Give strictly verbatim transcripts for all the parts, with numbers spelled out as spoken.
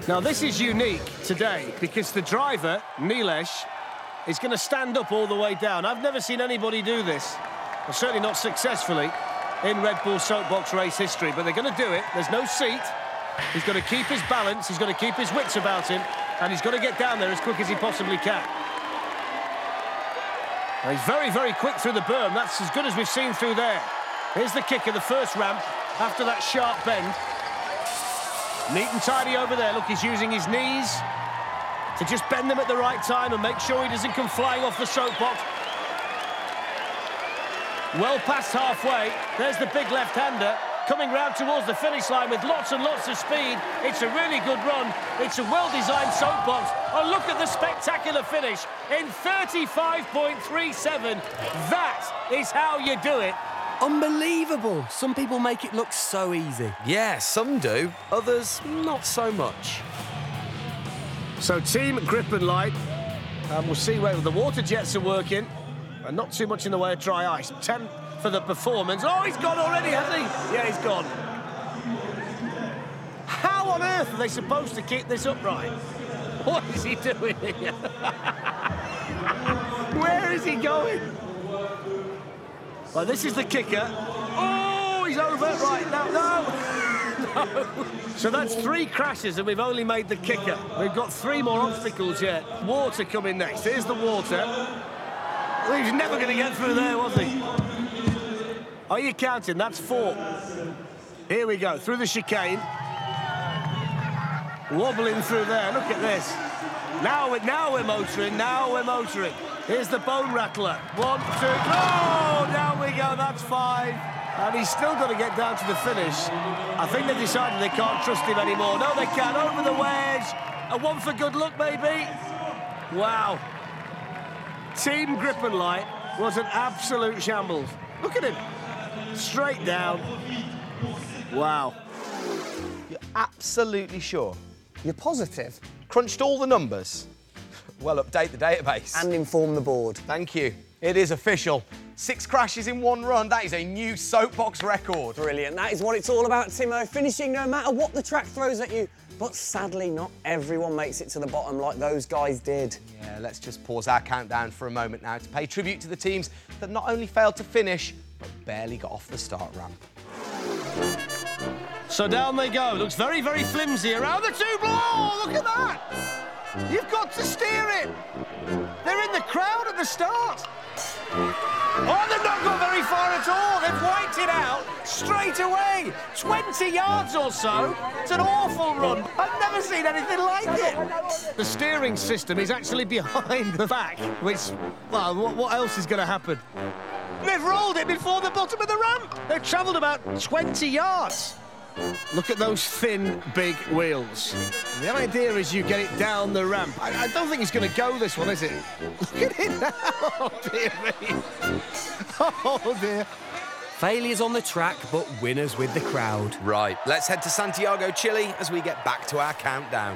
Now, this is unique today because the driver, Nilesh, is going to stand up all the way down. I've never seen anybody do this, well, certainly not successfully, in Red Bull Soapbox race history, but they're going to do it. There's no seat. He's got to keep his balance, he's got to keep his wits about him, and he's got to get down there as quick as he possibly can. Now, he's very, very quick through the berm. That's as good as we've seen through there. Here's the kick of the first ramp after that sharp bend. Neat and tidy over there. Look, he's using his knees to just bend them at the right time and make sure he doesn't come flying off the soapbox. Well past halfway. There's the big left-hander coming round towards the finish line with lots and lots of speed. It's a really good run. It's a well-designed soapbox. Oh, look at the spectacular finish in thirty-five point three seven. That is how you do it. Unbelievable. Some people make it look so easy. Yeah, some do. Others, not so much. So, Team Grip and Light, and we'll see whether the water jets are working. And not too much in the way of dry ice. ten for the performance. Oh, he's gone already, has he? Yeah, he's gone. How on earth are they supposed to keep this upright? What is he doing here? Where is he going? Well, this is the kicker. Oh, he's over. Right, no, no. No. So that's three crashes and we've only made the kicker. We've got three more obstacles yet. Water coming next. Here's the water. Well, he was never going to get through there, was he? Are you counting? That's four. Here we go, through the chicane. Wobbling through there, look at this. Now we're, now we're motoring, now we're motoring. Here's the bone rattler. One, two, oh, down we go, that's five. And he's still got to get down to the finish. I think they've decided they can't trust him anymore. No, they can't, over the wedge. A one for good luck, maybe. Wow. Team Grip and Light was an absolute shambles. Look at him. Straight down. Wow. You're absolutely sure? You're positive? Crunched all the numbers? Well, update the database. And inform the board. Thank you. It is official. Six crashes in one run. That is a new soapbox record. Brilliant. That is what it's all about, Timo. Finishing no matter what the track throws at you. But sadly, not everyone makes it to the bottom like those guys did. Yeah, let's just pause our countdown for a moment now to pay tribute to the teams that not only failed to finish, but barely got off the start ramp. So down they go. Looks very, very flimsy around the two blow. Oh, look at that. You've got to steer it. They're in the crowd at the start. Oh, they've not got very far at all. They've wiped it out straight away. twenty yards or so. It's an awful run. I've never seen anything like it. The steering system is actually behind the back, which, well, what, what else is going to happen? They've rolled it before the bottom of the ramp. They've travelled about twenty yards. Look at those thin, big wheels. The idea is you get it down the ramp. I, I don't think it's going to go, this one, is it? Look at it now. Oh, dear me. Oh, dear. Failures on the track, but winners with the crowd. Right, let's head to Santiago, Chile, as we get back to our countdown.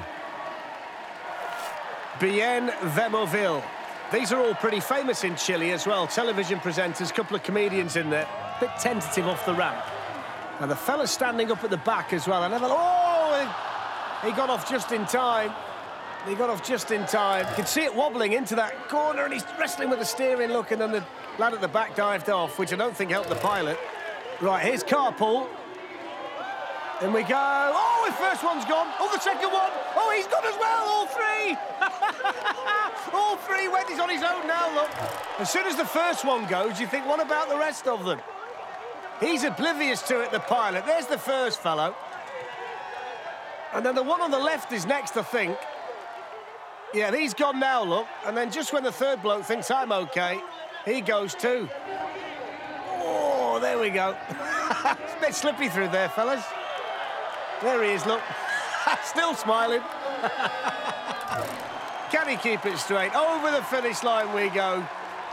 Bien Vemoville. These are all pretty famous in Chile as well. Television presenters, couple of comedians in there. Bit tentative off the ramp. And the fella standing up at the back as well. And oh, he got off just in time. He got off just in time. You can see it wobbling into that corner, and he's wrestling with the steering, look, and then the lad at the back dived off, which I don't think helped the pilot. Right, here's carpool. And we go. Oh, the first one's gone. Oh, the second one. Oh, he's gone as well, all three. All three went. He's on his own now, look. As soon as the first one goes, you think, what about the rest of them? He's oblivious to it, the pilot. There's the first fellow. And then the one on the left is next, I think. Yeah, he's gone now, look. And then just when the third bloke thinks I'm OK, he goes too. Oh, there we go. It's a bit slippy through there, fellas. There he is, look. Still smiling. Can he keep it straight? Over the finish line we go.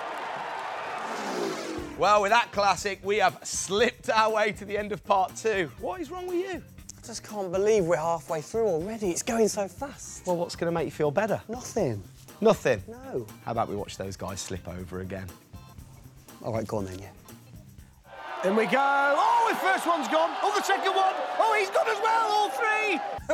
Well, with that classic, we have slipped our way to the end of part two. What is wrong with you? I just can't believe we're halfway through already. It's going so fast. Well, what's going to make you feel better? Nothing. Nothing? No. How about we watch those guys slip over again? All right, go on then, yeah. And we go. Oh, the first one's gone. Oh, the second one. Oh, he's gone as well, all three.